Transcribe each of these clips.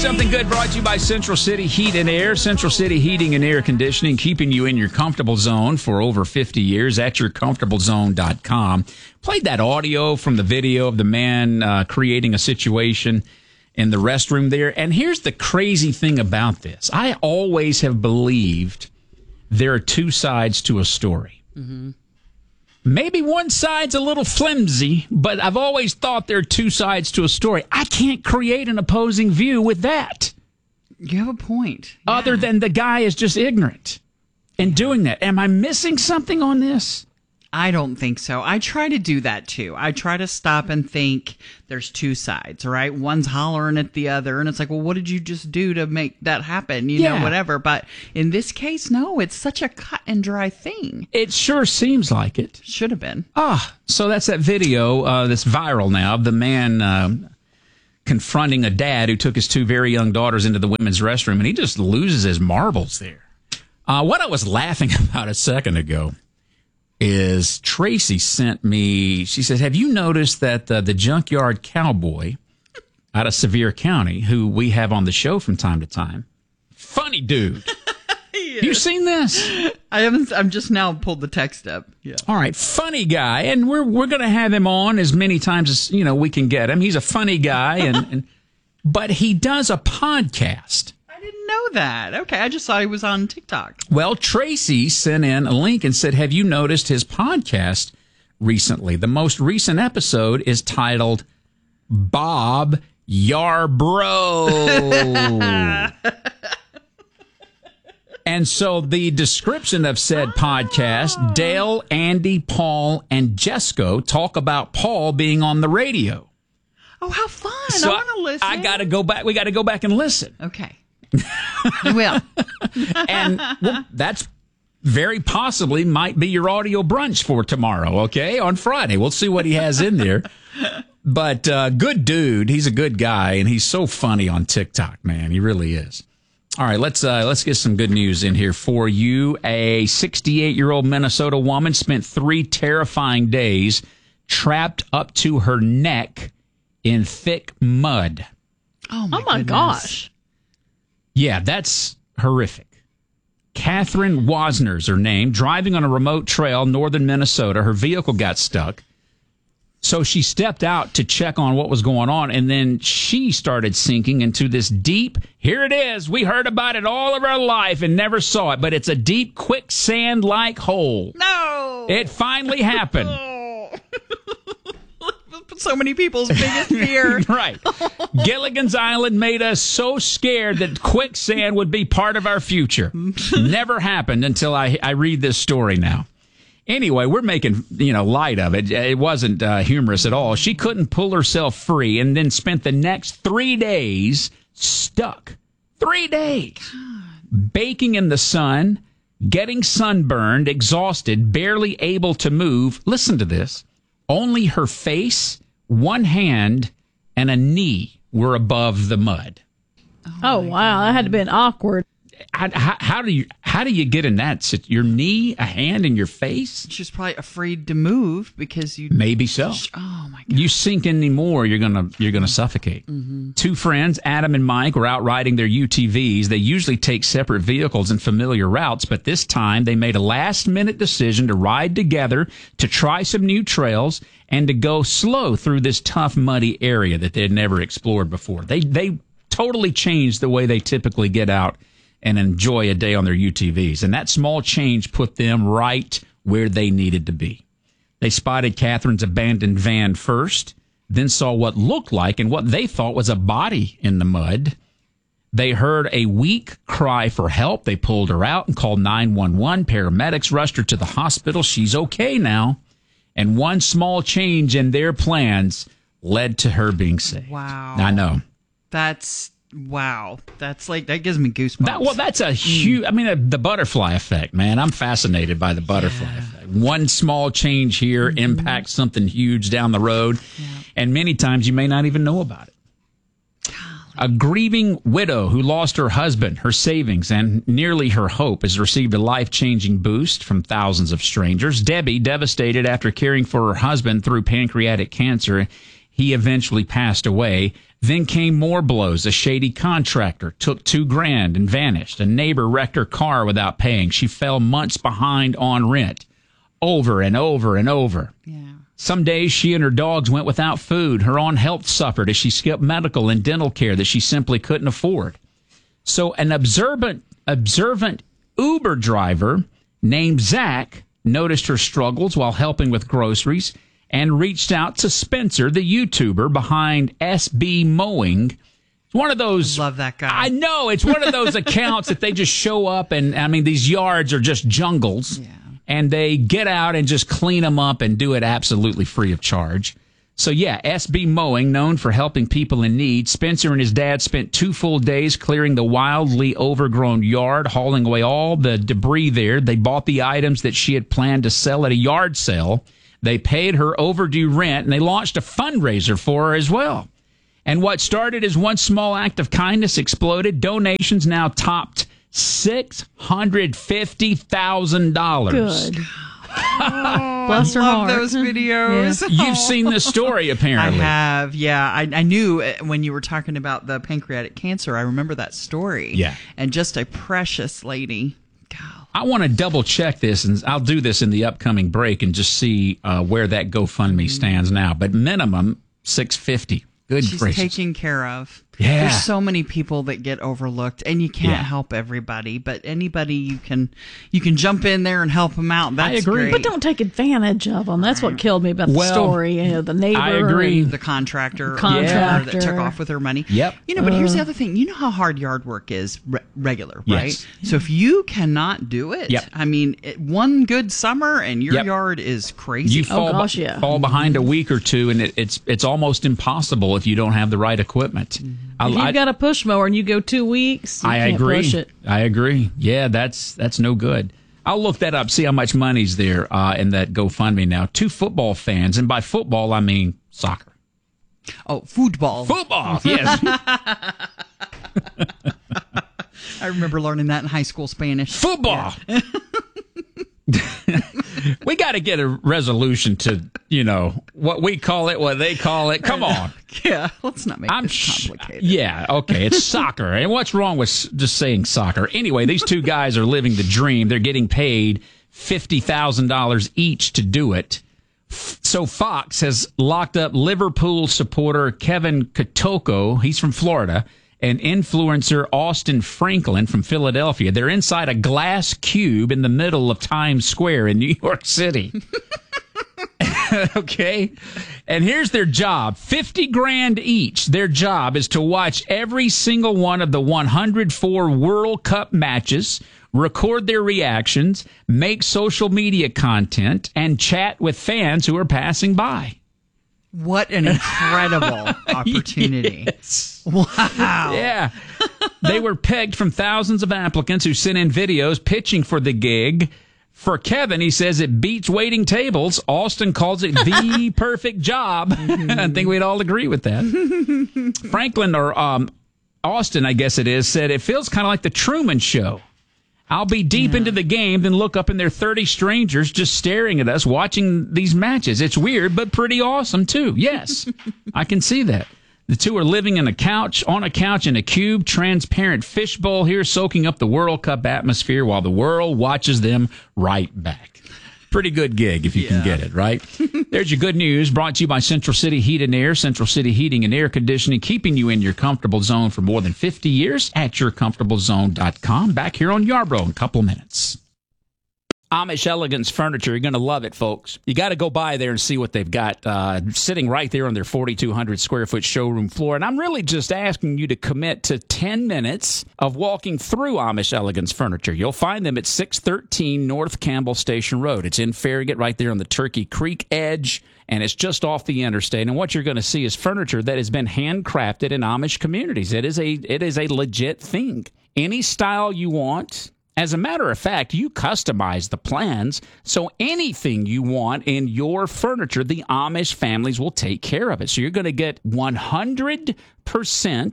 Something Good brought to you by Central City Heat and Air. Central City Heating and Air Conditioning, keeping you in your comfortable zone for over 50 years at yourcomfortablezone.com. Played that audio from the video of the man creating a situation in the restroom there. And here's the crazy thing about this. I always have believed there are two sides to a story. Mm-hmm. Maybe one side's a little flimsy, but I've always thought there are two sides to a story. I can't create an opposing view with that. You have a point. Yeah. Other than the guy is just ignorant in doing that. Am I missing something on this? I don't think so. I try to do that too. I try to stop and think there's two sides, right? One's hollering at the other, and it's like, well, what did you just do to make that happen? You know, whatever. But in this case, no, it's such a cut and dry thing. It sure seems like it. Should have been. So that's that video that's viral now of the man confronting a dad who took his two very young daughters into the women's restroom, and he just loses his marbles there. What I was laughing about a second ago is Tracy sent me, she says, have you noticed that the Junkyard Cowboy out of Sevier County, who we have on the show from time to time, funny dude. Yes. You seen this? I haven't. I'm just now pulled the text up. Yeah. All right, funny guy, and we're going to have him on as many times as we can get him. He's a funny guy, and but he does a podcast. I didn't know that. Okay, I just thought he was on TikTok. Well, Tracy sent in a link and said, have you noticed his podcast recently? The most recent episode is titled Bob Yarbrough. And so the description of said podcast, Dale, Andy, Paul, and Jesco talk about Paul being on the radio. Oh, how fun. So I want to listen. I got to go back. We got to go back and listen. Okay. I will. And that's very possibly might be your audio brunch for tomorrow, okay? On Friday. We'll see what he has in there. But good dude. He's a good guy, and he's so funny on TikTok, man. He really is. All right, let's get some good news in here for you. A 68-year-old Minnesota woman spent 3 terrifying days trapped up to her neck in thick mud. Oh my gosh. Yeah, that's horrific. Catherine Wasner's her name. Driving on a remote trail, northern Minnesota, her vehicle got stuck. So she stepped out to check on what was going on, and then she started sinking into this deep, here it is, we heard about it all of our life and never saw it, but it's a deep quicksand-like hole. No! It finally happened. So many people's biggest fear. Right. Gilligan's Island made us so scared that quicksand would be part of our future. Never happened until I read this story now. Anyway, we're making, light of it. It wasn't humorous at all. She couldn't pull herself free and then spent the next 3 days stuck. 3 days. Baking in the sun, getting sunburned, exhausted, barely able to move. Listen to this. Only her face, one hand, and a knee were above the mud. Oh wow. That had to have been awkward. How do you get in that? Your knee, a hand, and your face? She's probably afraid to move because you maybe so. Oh my God! You sink any more, you're gonna suffocate. Mm-hmm. 2 friends, Adam and Mike, were out riding their UTVs. They usually take separate vehicles and familiar routes, but this time they made a last-minute decision to ride together to try some new trails and to go slow through this tough, muddy area that they had never explored before. They totally changed the way they typically get out and enjoy a day on their UTVs. And that small change put them right where they needed to be. They spotted Catherine's abandoned van first, then saw what looked like and what they thought was a body in the mud. They heard a weak cry for help. They pulled her out and called 911. Paramedics rushed her to the hospital. She's okay now. And one small change in their plans led to her being saved. Wow. I know. Wow. That gives me goosebumps. That's a huge, the butterfly effect, man. I'm fascinated by the butterfly effect. One small change here impacts something huge down the road. Yeah. And many times you may not even know about it. A grieving widow who lost her husband, her savings, and nearly her hope has received a life-changing boost from thousands of strangers. Debbie, devastated after caring for her husband through pancreatic cancer, He eventually passed away. Then came more blows. A shady contractor took $2,000 and vanished. A neighbor wrecked her car without paying. She fell months behind on rent. Over and over and over. Yeah. Some days she and her dogs went without food. Her own health suffered as she skipped medical and dental care that she simply couldn't afford. So an observant Uber driver named Zach noticed her struggles while helping with groceries and reached out to Spencer, the YouTuber behind SB Mowing. It's one of those. Love that guy. I know. It's one of those accounts that they just show up and, I mean, these yards are just jungles. Yeah. And they get out and just clean them up and do it absolutely free of charge. So, yeah, SB Mowing, known for helping people in need. Spencer and his dad spent 2 full days clearing the wildly overgrown yard, hauling away all the debris there. They bought the items that she had planned to sell at a yard sale. They paid her overdue rent, and they launched a fundraiser for her as well. And what started as one small act of kindness exploded. Donations now topped $650,000. Good. Bless her Love heart. those videos. Yeah. You've seen this story, apparently. I have, yeah. I knew when you were talking about the pancreatic cancer, I remember that story. Yeah. And just a precious lady. God. I want to double check this, and I'll do this in the upcoming break and just see where that GoFundMe stands now. But minimum $650. Good She's gracious. taken care of. Yeah. There's so many people that get overlooked, and you can't Yeah. help everybody. But anybody you can jump in there and help them out. That's agree. great. But don't take advantage of them. That's what killed me about the Well, story. You know, the neighbor. I agree. and- The contractor Contractor. that took off with her money. Yep. You know, but here's the other thing. You know how hard yard work is regular, right? Yes. So if you cannot do it, Yep. I mean, one good summer and your Yep. yard is crazy. You fall, gosh, yeah. fall behind a week or two, and it's almost impossible if you don't have the right equipment. If you've got a push mower and you go 2 weeks, you I can't agree. push it. I agree. Yeah, that's no good. I'll look that up, see how much money's there in that GoFundMe now. 2 football fans, and by football I mean soccer. Oh, football. Football, yes. I remember learning that in high school Spanish. Football. We got to get a resolution to, what we call it, what they call it. Come on. Yeah, let's not make this complicated. Yeah, okay, it's soccer. And what's wrong with just saying soccer? Anyway, these 2 guys are living the dream. They're getting paid $50,000 each to do it. So Fox has locked up Liverpool supporter Kevin Kotoko. He's from Florida. And influencer Austin Franklin from Philadelphia. They're inside a glass cube in the middle of Times Square in New York City. Okay. And here's their job. $50,000 each. Their job is to watch every single one of the 104 World Cup matches, record their reactions, make social media content, and chat with fans who are passing by. What an incredible opportunity. Yes. Wow. Yeah. They were pegged from thousands of applicants who sent in videos pitching for the gig. For Kevin, he says it beats waiting tables. Austin calls it the perfect job. I think we'd all agree with that. Franklin, or Austin, I guess it is, said it feels kind of like the Truman Show. I'll be deep into the game, then look up and there are 30 strangers just staring at us watching these matches. It's weird, but pretty awesome, too. Yes, I can see that. The 2 are living on a couch in a cube, transparent fishbowl here, soaking up the World Cup atmosphere while the world watches them right back. Pretty good gig if you can get it, right? There's your good news, brought to you by Central City Heat and Air. Central City Heating and Air Conditioning, keeping you in your comfortable zone for more than 50 years at yourcomfortablezone.com. Back here on Yarbrough in a couple of minutes. Amish Elegance Furniture. You're going to love it, folks. You got to go by there and see what they've got sitting right there on their 4,200 square foot showroom floor. And I'm really just asking you to commit to 10 minutes of walking through Amish Elegance Furniture. You'll find them at 613 North Campbell Station Road. It's in Farragut, right there on the Turkey Creek edge, and it's just off the interstate. And what you're going to see is furniture that has been handcrafted in Amish communities. It is a legit thing. Any style you want. As a matter of fact, you customize the plans, so anything you want in your furniture, the Amish families will take care of it. So you're going to get 100%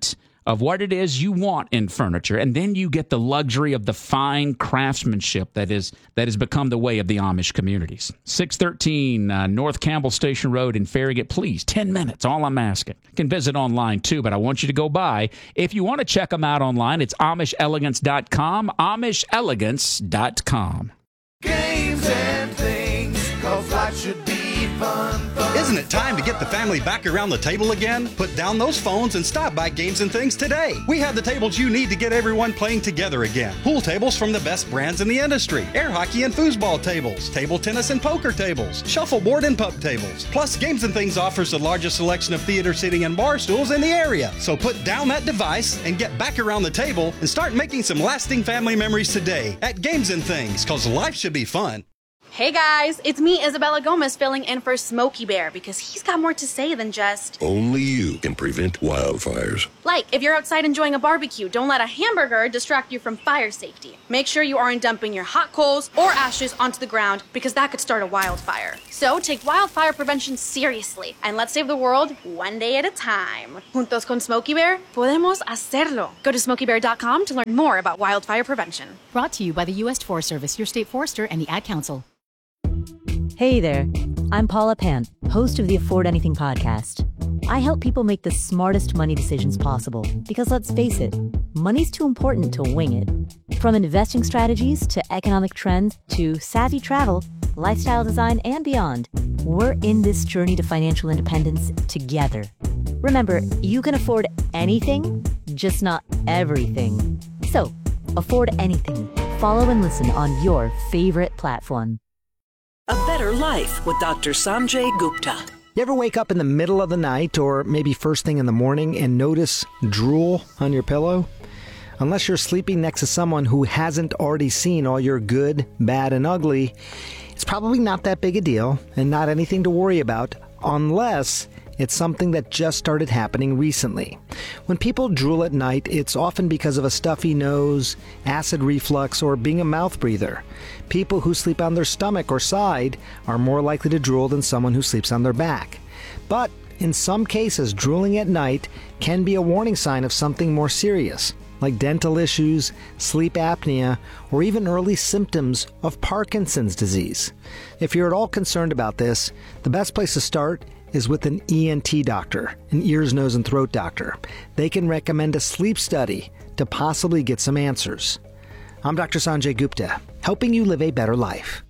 of what it is you want in furniture, and then you get the luxury of the fine craftsmanship that has become the way of the Amish communities. 613 North Campbell Station Road in Farragut. Please, 10 minutes, all I'm asking. You can visit online too, but I want you to go by. If you want to check them out online, it's AmishElegance.com, AmishElegance.com. Games and things, 'cause life should be fun. Isn't it time to get the family back around the table again? Put down those phones and stop by Games and Things today. We have the tables you need to get everyone playing together again. Pool tables from the best brands in the industry. Air hockey and foosball tables. Table tennis and poker tables. Shuffleboard and puck tables. Plus, Games and Things offers the largest selection of theater seating and bar stools in the area. So put down that device and get back around the table and start making some lasting family memories today at Games and Things, because life should be fun. Hey guys, it's me, Isabella Gomez, filling in for Smokey Bear because he's got more to say than just... Only you can prevent wildfires. Like, if you're outside enjoying a barbecue, don't let a hamburger distract you from fire safety. Make sure you aren't dumping your hot coals or ashes onto the ground because that could start a wildfire. So take wildfire prevention seriously and let's save the world one day at a time. Juntos con Smokey Bear, podemos hacerlo. Go to smokeybear.com to learn more about wildfire prevention. Brought to you by the U.S. Forest Service, your state forester, and the Ad Council. Hey there, I'm Paula Pant, host of the Afford Anything podcast. I help people make the smartest money decisions possible because let's face it, money's too important to wing it. From investing strategies to economic trends to savvy travel, lifestyle design, and beyond, we're in this journey to financial independence together. Remember, you can afford anything, just not everything. So, afford anything. Follow and listen on your favorite platform. A Better Life with Dr. Sanjay Gupta. You ever wake up in the middle of the night or maybe first thing in the morning and notice drool on your pillow? Unless you're sleeping next to someone who hasn't already seen all your good, bad, and ugly, it's probably not that big a deal and not anything to worry about unless it's something that just started happening recently. When people drool at night, it's often because of a stuffy nose, acid reflux, or being a mouth breather. People who sleep on their stomach or side are more likely to drool than someone who sleeps on their back. But in some cases, drooling at night can be a warning sign of something more serious, like dental issues, sleep apnea, or even early symptoms of Parkinson's disease. If you're at all concerned about this, the best place to start is with an ENT doctor, an ears, nose, and throat doctor. They can recommend a sleep study to possibly get some answers. I'm Dr. Sanjay Gupta, helping you live a better life.